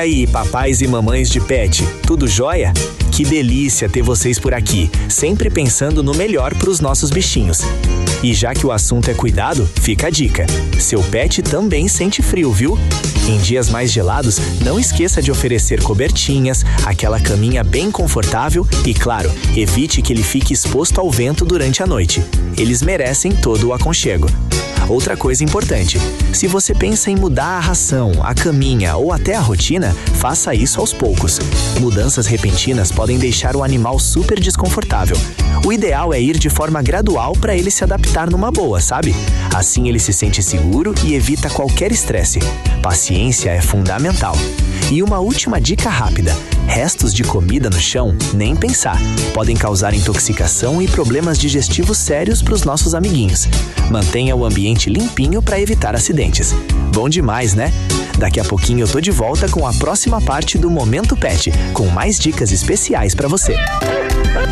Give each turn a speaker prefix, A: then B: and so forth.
A: E aí, papais e mamães de pet, tudo jóia? Que delícia ter vocês por aqui, sempre pensando no melhor para os nossos bichinhos. E já que o assunto é cuidado, fica a dica. Seu pet também sente frio, viu? Em dias mais gelados, não esqueça de oferecer cobertinhas, aquela caminha bem confortável e, claro, evite que ele fique exposto ao vento durante a noite. Eles merecem todo o aconchego. Outra coisa importante, se você pensa em mudar a ração, a caminha ou até a rotina, faça isso aos poucos. Mudanças repentinas podem deixar o animal super desconfortável. O ideal é ir de forma gradual para ele se adaptar numa boa, sabe? Assim ele se sente seguro e evita qualquer estresse. Paciência é fundamental. E uma última dica rápida: restos de comida no chão, nem pensar. Podem causar intoxicação e problemas digestivos sérios para os nossos amiguinhos. Mantenha o ambiente limpinho para evitar acidentes. Bom demais, né? Daqui a pouquinho eu tô de volta com a próxima parte do Momento Pet, com mais dicas especiais para você.